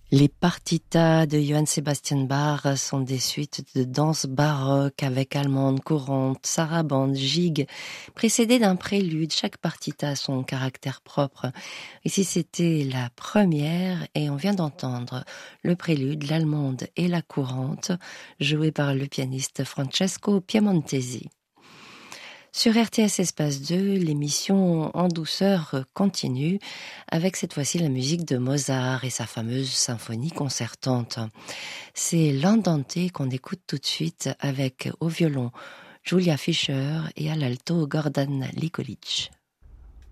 Les partitas de Johann Sebastian Bach sont des suites de danse baroque avec allemande, courante, sarabande, gigue, précédées d'un prélude. Chaque partita a son caractère propre. Ici, c'était la première et on vient d'entendre le prélude, l'allemande et la courante, jouée par le pianiste Francesco Piemontesi. Sur RTS Espace 2, l'émission En douceur continue avec cette fois-ci la musique de Mozart et sa fameuse symphonie concertante. C'est l'Andante qu'on écoute tout de suite avec au violon Julia Fischer et à l'alto Gordon Likolic.